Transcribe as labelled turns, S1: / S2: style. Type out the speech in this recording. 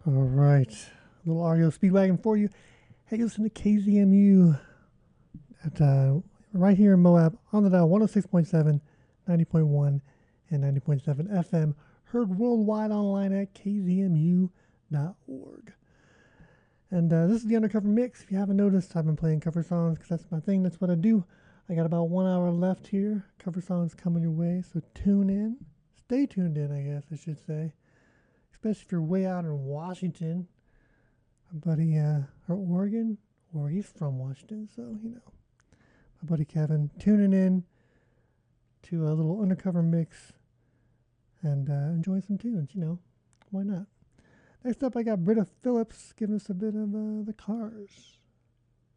S1: All right. A little audio speedwagon for you. Hey, listen to KZMU at right here in Moab on the dial 106.7, 90.1, and 90.7 FM. Heard worldwide online at kzmu.org. And this is the Undercover Mix. If you haven't noticed, I've been playing cover songs because that's my thing. That's what I do. I got about 1 hour left here. Cover songs coming your way. So tune in. Stay tuned in, I guess I should say. Especially if you're way out in Washington. My buddy, or Oregon, or he's from Washington, so my buddy Kevin tuning in to a little undercover mix and enjoy some tunes. Why not? Next up, I got Britta Phillips giving us a bit of the Cars.